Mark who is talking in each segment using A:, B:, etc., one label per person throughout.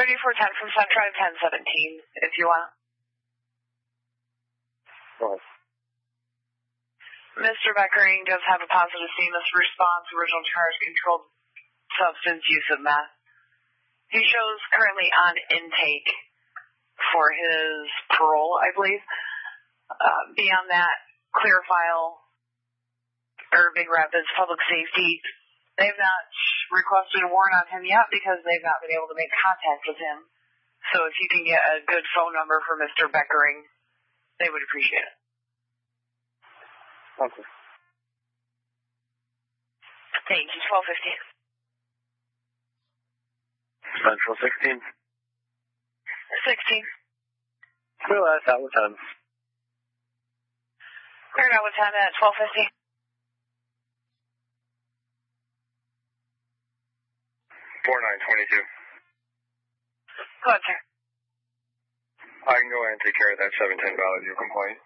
A: 7410 from Central 1017, if you want.
B: Go ahead.
A: Mr. Beckering does have a positive CMS response, original charge, controlled substance use of meth. He shows currently on intake for his parole, I believe. Beyond that, clear file, or Big Rapids Public Safety, they've not requested a warrant on him yet because they've not been able to make contact with him. So if you can get a good phone number for Mr. Beckering, they would appreciate it.
B: Okay.
A: Thank you. 1250.
B: Central 16.
A: 16.
B: Clear last out with 10.
A: Cleared out with 10 at 1250.
B: 4922.
A: Go ahead, sir.
B: I can go ahead and take care of that 710 valid due complaint.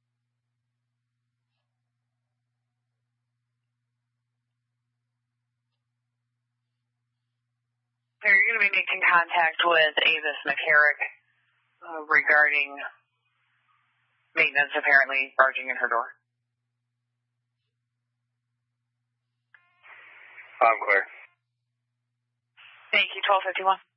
A: Sir, you're going to be making contact with Avis McCarrick regarding maintenance apparently barging in her door.
B: I'm clear.
A: Thank you. 1251.